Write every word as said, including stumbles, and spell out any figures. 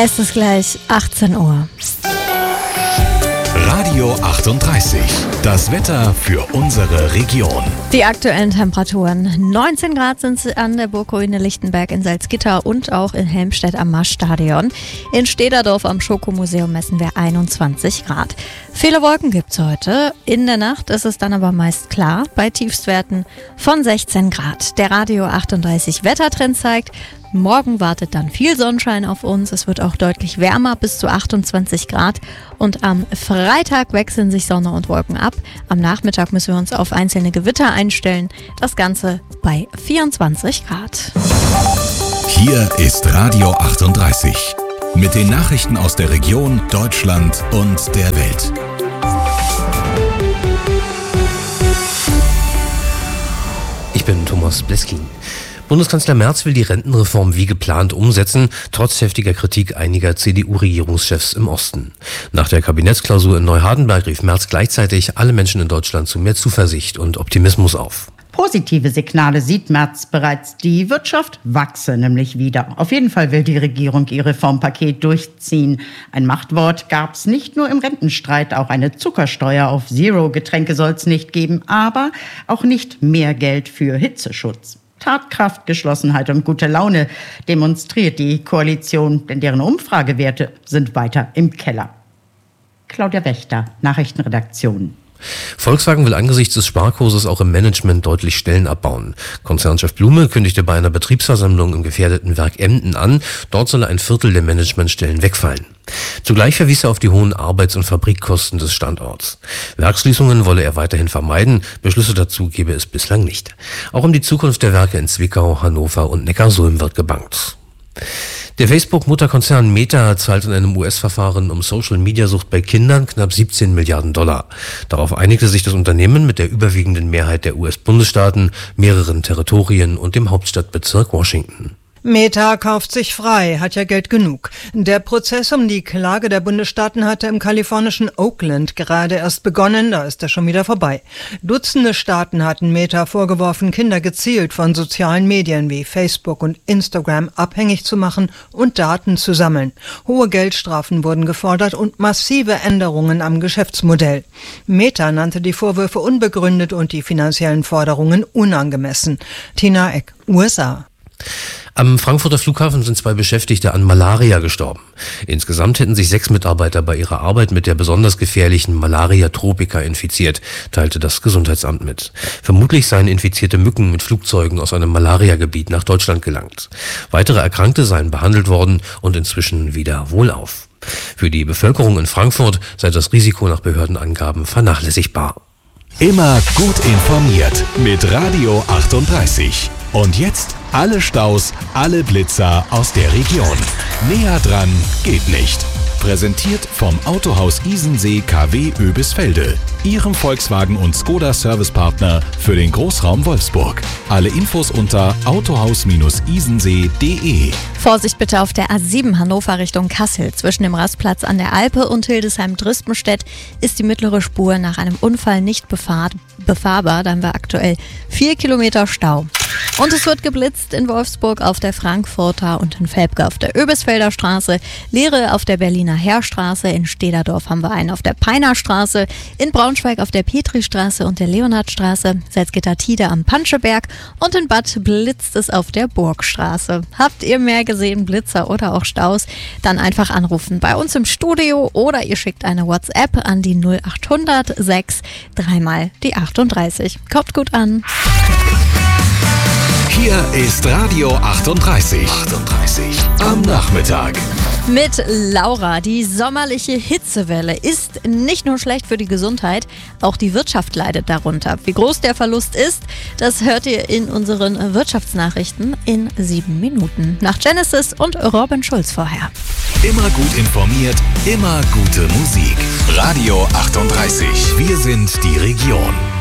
Es ist gleich achtzehn Uhr. Radio achtunddreißig. Das Wetter für unsere Region. Die aktuellen Temperaturen. neunzehn Grad sind sie an der Burgruine Lichtenberg in Salzgitter und auch in Helmstedt am Marststadion. In Stederdorf am Schokomuseum messen wir einundzwanzig Grad. Viele Wolken gibt's heute. In der Nacht ist es dann aber meist klar bei Tiefstwerten von sechzehn Grad. Der Radio achtunddreißig Wettertrend zeigt, morgen wartet dann viel Sonnenschein auf uns. Es wird auch deutlich wärmer, bis zu achtundzwanzig Grad. Und am Freitag wechseln sich Sonne und Wolken ab. Am Nachmittag müssen wir uns auf einzelne Gewitter einstellen. Das Ganze bei vierundzwanzig Grad. Hier ist Radio achtunddreißig. Mit den Nachrichten aus der Region, Deutschland und der Welt. Ich bin Thomas Bleskin. Bundeskanzler Merz will die Rentenreform wie geplant umsetzen, trotz heftiger Kritik einiger C D U-Regierungschefs im Osten. Nach der Kabinettsklausur in Neuhardenberg rief Merz gleichzeitig alle Menschen in Deutschland zu mehr Zuversicht und Optimismus auf. Positive Signale sieht Merz bereits. Die Wirtschaft wachse nämlich wieder. Auf jeden Fall will die Regierung ihr Reformpaket durchziehen. Ein Machtwort gab's nicht nur im Rentenstreit. Auch eine Zuckersteuer auf Zero-Getränke soll's nicht geben. Aber auch nicht mehr Geld für Hitzeschutz. Tatkraft, Geschlossenheit und gute Laune demonstriert die Koalition, denn deren Umfragewerte sind weiter im Keller. Claudia Wächter, Nachrichtenredaktion. Volkswagen will angesichts des Sparkurses auch im Management deutlich Stellen abbauen. Konzernchef Blume kündigte bei einer Betriebsversammlung im gefährdeten Werk Emden an, dort solle ein Viertel der Managementstellen wegfallen. Zugleich verwies er auf die hohen Arbeits- und Fabrikkosten des Standorts. Werksschließungen wolle er weiterhin vermeiden, Beschlüsse dazu gebe es bislang nicht. Auch um die Zukunft der Werke in Zwickau, Hannover und Neckarsulm wird gebangt. Der Facebook-Mutterkonzern Meta zahlt in einem U S-Verfahren um Social-Media-Sucht bei Kindern knapp siebzehn Milliarden Dollar. Darauf einigte sich das Unternehmen mit der überwiegenden Mehrheit der U S-Bundesstaaten, mehreren Territorien und dem Hauptstadtbezirk Washington. Meta kauft sich frei, hat ja Geld genug. Der Prozess um die Klage der Bundesstaaten hatte im kalifornischen Oakland gerade erst begonnen, da ist er schon wieder vorbei. Dutzende Staaten hatten Meta vorgeworfen, Kinder gezielt von sozialen Medien wie Facebook und Instagram abhängig zu machen und Daten zu sammeln. Hohe Geldstrafen wurden gefordert und massive Änderungen am Geschäftsmodell. Meta nannte die Vorwürfe unbegründet und die finanziellen Forderungen unangemessen. Tina Eck, U S A. Am Frankfurter Flughafen sind zwei Beschäftigte an Malaria gestorben. Insgesamt hätten sich sechs Mitarbeiter bei ihrer Arbeit mit der besonders gefährlichen Malaria tropica infiziert, teilte das Gesundheitsamt mit. Vermutlich seien infizierte Mücken mit Flugzeugen aus einem Malariagebiet nach Deutschland gelangt. Weitere Erkrankte seien behandelt worden und inzwischen wieder wohlauf. Für die Bevölkerung in Frankfurt sei das Risiko nach Behördenangaben vernachlässigbar. Immer gut informiert mit Radio achtunddreißig. Und jetzt alle Staus, alle Blitzer aus der Region. Näher dran geht nicht. Präsentiert vom Autohaus Isensee K W Oebisfelde, Ihrem Volkswagen und Skoda Servicepartner für den Großraum Wolfsburg. Alle Infos unter autohaus isensee punkt de. Vorsicht bitte auf der A sieben Hannover Richtung Kassel. Zwischen dem Rastplatz an der Alpe und Hildesheim-Drispenstedt ist die mittlere Spur nach einem Unfall nicht befahr- befahrbar. Da haben wir aktuell vier Kilometer Stau. Und es wird geblitzt in Wolfsburg auf der Frankfurter und in Velpke auf der Oebisfelder Straße, Leere auf der Berliner Heerstraße, in Stederdorf haben wir einen auf der Peiner Straße, in Braunschweig auf der Petristraße und der Leonhardstraße, Salzgitter-Tide am Panscheberg und in Bad blitzt es auf der Burgstraße. Habt ihr mehr gesehen, Blitzer oder auch Staus? Dann einfach anrufen bei uns im Studio oder ihr schickt eine WhatsApp an die null acht hundert sechs dreimal die achtunddreißig. Kommt gut an. Hier ist Radio achtunddreißig. achtunddreißig am Nachmittag. Mit Laura. Die sommerliche Hitzewelle ist nicht nur schlecht für die Gesundheit, auch die Wirtschaft leidet darunter. Wie groß der Verlust ist, das hört ihr in unseren Wirtschaftsnachrichten in sieben Minuten. Nach Genesis und Robin Schulz vorher. Immer gut informiert, immer gute Musik. Radio achtunddreißig. Wir sind die Region.